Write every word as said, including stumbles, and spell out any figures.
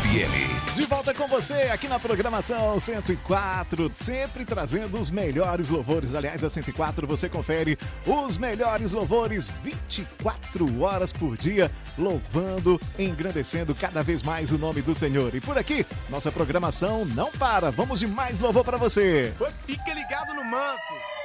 M. De volta com você aqui na programação cento e quatro, sempre trazendo os melhores louvores. Aliás, a cento e quatro você confere os melhores louvores vinte e quatro horas por dia, louvando, engrandecendo cada vez mais o nome do Senhor. E por aqui, nossa programação não para. Vamos de mais louvor para você. Fica ligado no manto.